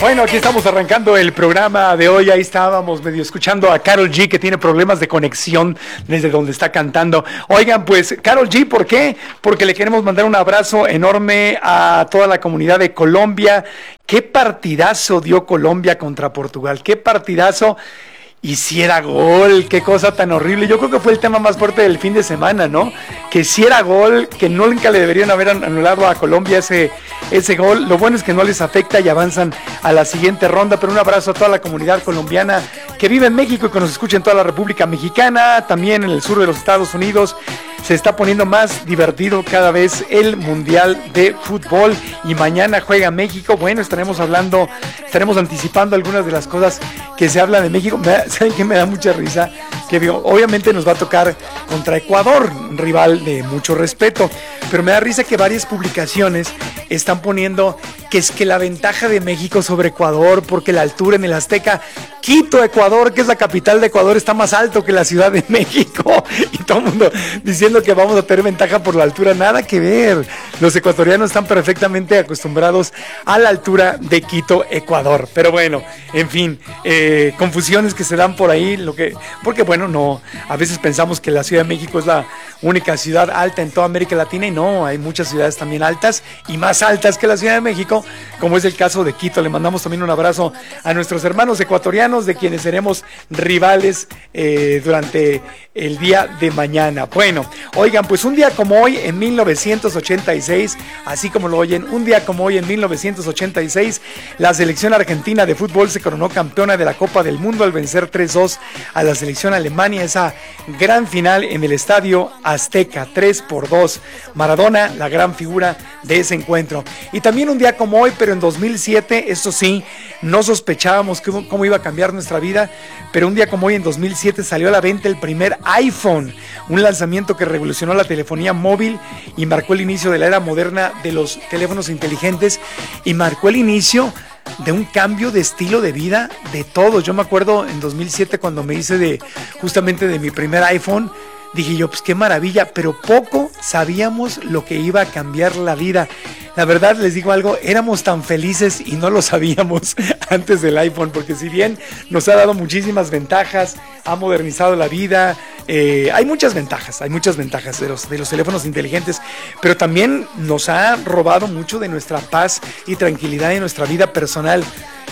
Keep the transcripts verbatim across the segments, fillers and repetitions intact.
Bueno, aquí estamos arrancando el programa de hoy. Ahí estábamos medio escuchando a Karol G, que tiene problemas de conexión desde donde está cantando. Oigan, pues, Karol G, ¿por qué? Porque le queremos mandar un abrazo enorme a toda la comunidad de Colombia. Qué partidazo dio Colombia contra Portugal, qué partidazo. Y si era gol, qué cosa tan horrible. Yo creo que fue el tema más fuerte del fin de semana, ¿no? Que si era gol, que nunca le deberían haber anulado a Colombia ese, ese gol. Lo bueno es que no les afecta y avanzan a la siguiente ronda. Pero un abrazo a toda la comunidad colombiana que vive en México y que nos escucha en toda la República Mexicana, también en el sur de los Estados Unidos. Se está poniendo más divertido cada vez el Mundial de Fútbol y mañana juega México. Bueno, estaremos hablando, estaremos anticipando algunas de las cosas que se habla de México. ¿Saben qué me da mucha risa? Que obviamente nos va a tocar contra Ecuador, un rival de mucho respeto, pero me da risa que varias publicaciones están poniendo que es que la ventaja de México sobre Ecuador, porque la altura en el Azteca, Quito, Ecuador, que es la capital de Ecuador, está más alto que la Ciudad de México, y todo el mundo diciendo que vamos a tener ventaja por la altura. Nada que ver, los ecuatorianos están perfectamente acostumbrados a la altura de Quito, Ecuador. Pero bueno, en fin, eh, confusiones que se dan por ahí, lo que, porque bueno, no, a veces pensamos que la Ciudad de México es la única ciudad alta en toda América Latina, y no, hay muchas ciudades también altas y más altas que la Ciudad de México, como es el caso de Quito. Le mandamos también un abrazo a nuestros hermanos ecuatorianos, de quienes seremos rivales eh, durante el día de mañana. Bueno, oigan, pues un día como hoy en mil novecientos ochenta y seis, así como lo oyen, un día como hoy en mil novecientos ochenta y seis, la selección argentina de fútbol se coronó campeona de la Copa del Mundo al vencer tres dos a la selección Alemania, esa gran final en el Estadio Azteca, tres por dos. Maradona, la gran figura de ese encuentro. Y también un día como hoy, pero en dos mil siete, esto sí, no sospechábamos que, cómo iba a cambiar nuestra vida, pero un día como hoy en dos mil siete salió a la venta el primer iPhone, un lanzamiento que revolucionó la telefonía móvil y marcó el inicio de la era moderna de los teléfonos inteligentes, y marcó el inicio de un cambio de estilo de vida de todos. Yo me acuerdo en dos mil siete, cuando me hice de justamente de mi primer iPhone, dije yo, pues qué maravilla, pero poco sabíamos lo que iba a cambiar la vida. La verdad, les digo algo, éramos tan felices y no lo sabíamos antes del iPhone, porque si bien nos ha dado muchísimas ventajas, ha modernizado la vida, eh, hay muchas ventajas, hay muchas ventajas de los, de los teléfonos inteligentes, pero también nos ha robado mucho de nuestra paz y tranquilidad en nuestra vida personal.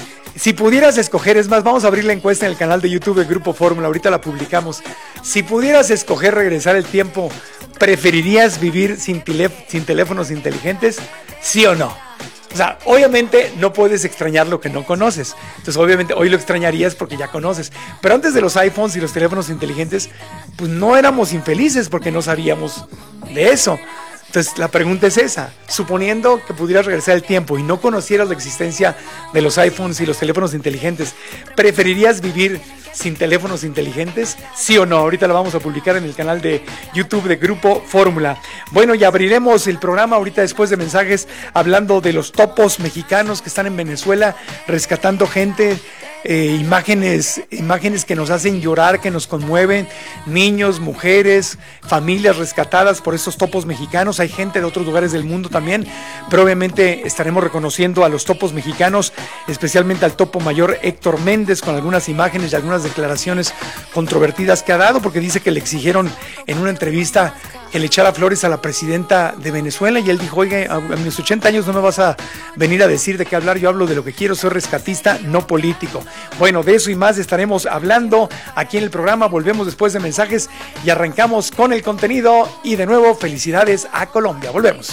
Si pudieras escoger, es más, vamos a abrir la encuesta en el canal de YouTube de Grupo Fórmula, ahorita la publicamos. Si pudieras escoger regresar el tiempo, ¿preferirías vivir sin, tele, sin teléfonos inteligentes? ¿Sí o no? O sea, obviamente no puedes extrañar lo que no conoces. Entonces, obviamente, hoy lo extrañarías porque ya conoces. Pero antes de los iPhones y los teléfonos inteligentes, pues no éramos infelices porque no sabíamos de eso. Entonces la pregunta es esa: suponiendo que pudieras regresar el tiempo y no conocieras la existencia de los iPhones y los teléfonos inteligentes, ¿preferirías vivir sin teléfonos inteligentes? ¿Sí o no? Ahorita lo vamos a publicar en el canal de YouTube de Grupo Fórmula. Bueno, y abriremos el programa ahorita después de mensajes hablando de los topos mexicanos que están en Venezuela rescatando gente. Eh, imágenes, imágenes que nos hacen llorar, que nos conmueven, niños, mujeres, familias rescatadas por estos topos mexicanos. Hay gente de otros lugares del mundo también, pero obviamente estaremos reconociendo a los topos mexicanos, especialmente al topo mayor Héctor Méndez, con algunas imágenes y algunas declaraciones controvertidas que ha dado, porque dice que le exigieron en una entrevista que le echara flores a la presidenta de Venezuela, y él dijo: oiga, a mis ochenta años no me vas a venir a decir de qué hablar, yo hablo de lo que quiero, soy rescatista, no político. Bueno, de eso y más estaremos hablando aquí en el programa. Volvemos después de mensajes y arrancamos con el contenido, y de nuevo felicidades a Colombia. Volvemos.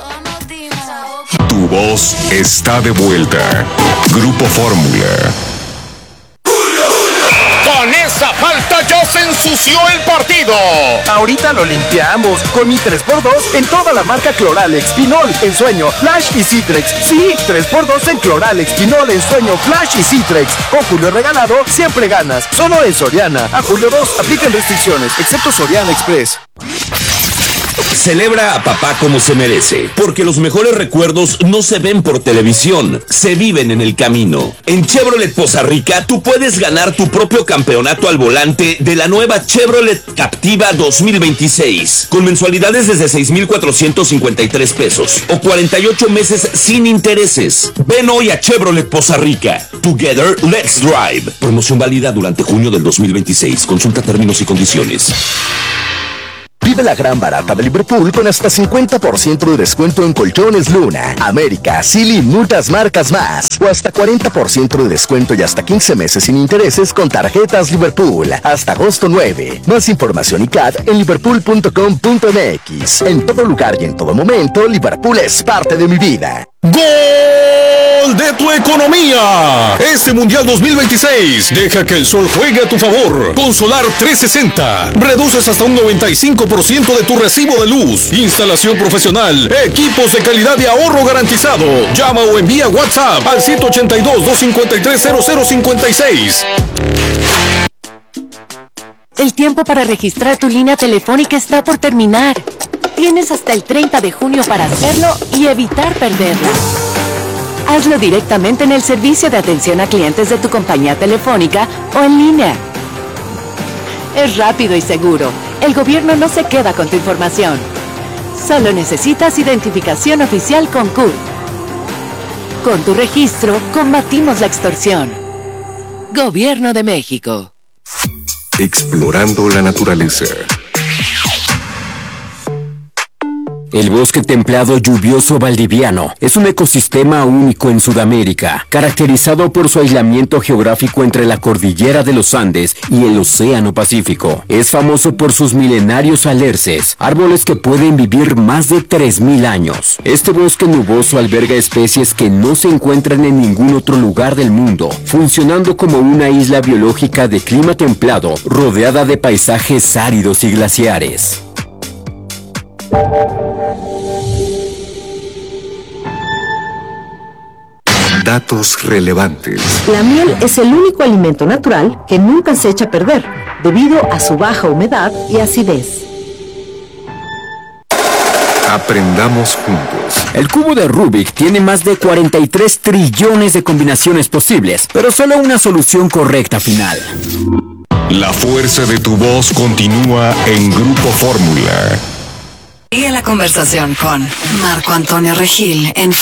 Tu voz está de vuelta. Grupo Fórmula. Con esa falta ya se ensució el partido. Ahorita lo limpiamos con mi tres por dos en toda la marca Cloralex, Pinol, Ensueño, Flash y Citrex. Sí, tres por dos en Cloralex, Pinol, Ensueño, Flash y Citrex. Con Julio regalado, siempre ganas. Solo en Soriana. A julio dos, apliquen restricciones, excepto Soriana Express. Celebra a papá como se merece, porque los mejores recuerdos no se ven por televisión, se viven en el camino. En Chevrolet Poza Rica, tú puedes ganar tu propio campeonato al volante de la nueva Chevrolet Captiva dos mil veintiséis, con mensualidades desde seis mil cuatrocientos cincuenta y tres pesos o cuarenta y ocho meses sin intereses. Ven hoy a Chevrolet Poza Rica. Together, let's drive. Promoción válida durante junio del dos mil veintiséis. Consulta términos y condiciones. Vive la gran barata de Liverpool con hasta cincuenta por ciento de descuento en colchones Luna, América, Silly y muchas marcas más. O hasta cuarenta por ciento de descuento y hasta quince meses sin intereses con tarjetas Liverpool. Hasta agosto nueve. Más información y C A D en liverpool punto com punto m x. En todo lugar y en todo momento, Liverpool es parte de mi vida. ¡Gol de tu economía! Este Mundial dos mil veintiséis deja que el sol juegue a tu favor. Con Solar trescientos sesenta reduces hasta un noventa y cinco por ciento de tu recibo de luz. Instalación profesional, equipos de calidad y ahorro garantizado. Llama o envía WhatsApp al ciento ochenta y dos, doscientos cincuenta y tres, cero cero cincuenta y seis. El tiempo para registrar tu línea telefónica está por terminar. Tienes hasta el treinta de junio para hacerlo y evitar perderla. Hazlo directamente en el servicio de atención a clientes de tu compañía telefónica o en línea. Es rápido y seguro. El gobierno no se queda con tu información. Solo necesitas identificación oficial con C U R. Con tu registro, combatimos la extorsión. Gobierno de México. Explorando la naturaleza. El bosque templado lluvioso valdiviano es un ecosistema único en Sudamérica, caracterizado por su aislamiento geográfico entre la cordillera de los Andes y el Océano Pacífico. Es famoso por sus milenarios alerces, árboles que pueden vivir más de tres mil años. Este bosque nuboso alberga especies que no se encuentran en ningún otro lugar del mundo, funcionando como una isla biológica de clima templado, rodeada de paisajes áridos y glaciares. Datos relevantes. La miel es el único alimento natural que nunca se echa a perder, debido a su baja humedad y acidez. Aprendamos juntos. El cubo de Rubik tiene más de cuarenta y tres trillones de combinaciones posibles, pero solo una solución correcta final. La fuerza de tu voz continúa en Grupo Fórmula. Sigue la conversación con Marco Antonio Regil en